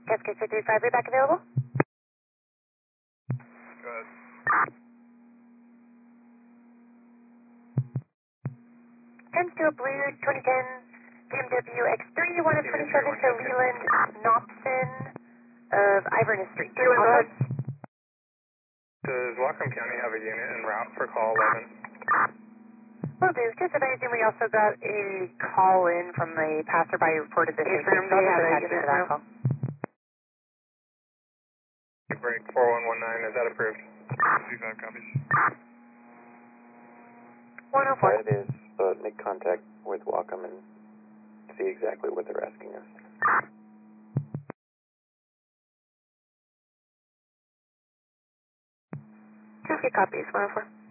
Cascade 635, read back available? Go ahead. 10 to a blue 2010 BMW X3, 1 of 27 to Leland Knopson of Iverness Street. Does Whatcom County have a unit en route for call 11? Will do. Just advising, we also got a call in from the passerby who reported this. Affirm, they have a unit that call. Break 4119, is that approved? 35 copies. 104. That is, make contact with Whatcom and see exactly what they're asking us. 2 copies, 104.